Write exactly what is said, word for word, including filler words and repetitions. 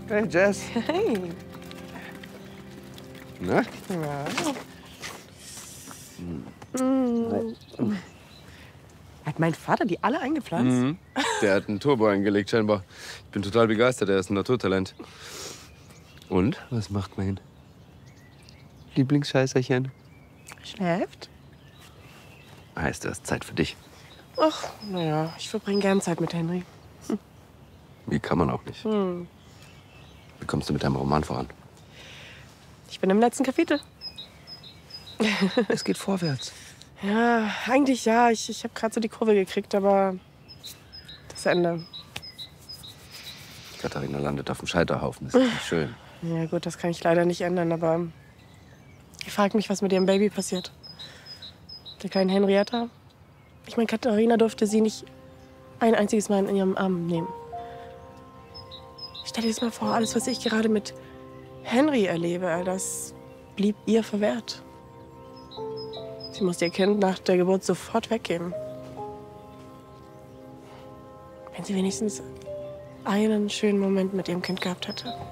Hey, Jess. Hey. Na? Ja. Hm. Mm. Hat mein Vater die alle eingepflanzt? Mhm. Der hat einen Turbo eingelegt, scheinbar. Ich bin total begeistert, er ist ein Naturtalent. Und, was macht mein Lieblingsscheißerchen? Schläft? Heißt, es ist Zeit für dich. Ach, naja, ich verbringe gern Zeit mit Henry. Hm. Wie kann man auch nicht. Hm. Wie kommst du mit deinem Roman voran? Ich bin im letzten Kapitel. Es geht vorwärts. Ja, eigentlich ja. Ich, ich habe gerade so die Kurve gekriegt, aber das Ende. Katharina landet auf dem Scheiterhaufen. Das ist nicht schön. Ja gut, das kann ich leider nicht ändern, aber ich frage mich, was mit ihrem Baby passiert. Der kleinen Henrietta. Ich meine, Katharina durfte sie nicht ein einziges Mal in ihrem Arm nehmen. Stell dir das mal vor, alles, was ich gerade mit Henry erlebe, all das blieb ihr verwehrt. Sie musste ihr Kind nach der Geburt sofort weggeben. Wenn sie wenigstens einen schönen Moment mit ihrem Kind gehabt hätte.